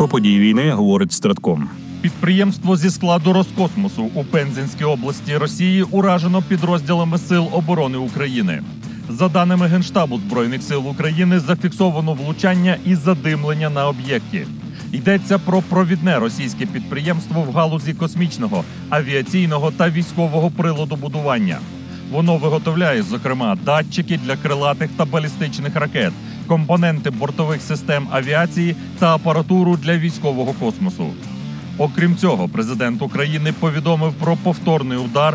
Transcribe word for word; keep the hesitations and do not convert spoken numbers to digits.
подій війни, говорить Стратком. Підприємство зі складу Роскосмосу у Пензенській області Росії уражено підрозділами Сил оборони України. За даними Генштабу Збройних сил України, зафіксовано влучання і задимлення на об'єкті. Йдеться про провідне російське підприємство в галузі космічного, авіаційного та військового приладобудування. Воно виготовляє, зокрема, датчики для крилатих та балістичних ракет, компоненти бортових систем авіації та апаратуру для військового космосу. Окрім цього, президент України повідомив про повторний удар